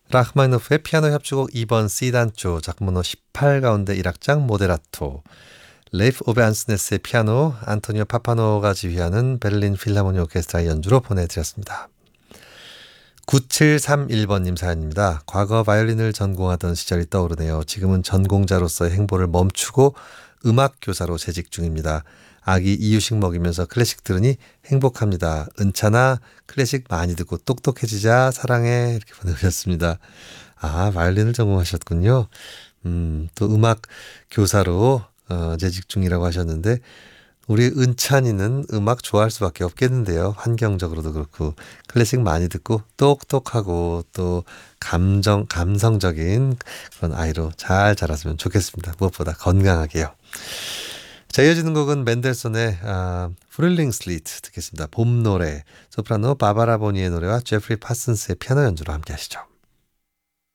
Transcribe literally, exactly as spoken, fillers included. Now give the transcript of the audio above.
라흐마니노프의 피아노 협주곡 이 번 C단조 작문호 십팔 가운데 일 악장 모데라토, 레이프 오베 안스네스의 피아노, 안토니오 파파노가 지휘하는 베를린 필하모니 오케스트라의 연주로 보내드렸습니다. 구칠삼일 번님 사연입니다. 과거 바이올린을 전공하던 시절이 떠오르네요. 지금은 전공자로서의 행보를 멈추고 음악교사로 재직 중입니다. 아기 이유식 먹이면서 클래식 들으니 행복합니다. 은찬아, 클래식 많이 듣고 똑똑해지자, 사랑해. 이렇게 보내주셨습니다. 아, 바이올린을 전공하셨군요. 음, 또 음악 교사로 어, 재직 중이라고 하셨는데, 우리 은찬이는 음악 좋아할 수밖에 없겠는데요. 환경적으로도 그렇고 클래식 많이 듣고 똑똑하고 또 감정 감성적인 그런 아이로 잘 자랐으면 좋겠습니다. 무엇보다 건강하게요. 자, 이어지는 곡은 맨델손의 아, 프릴링 슬리트 듣겠습니다. 봄 노래, 소프라노 바바라 보니의 노래와 제프리 파슨스의 피아노 연주로 함께 하시죠.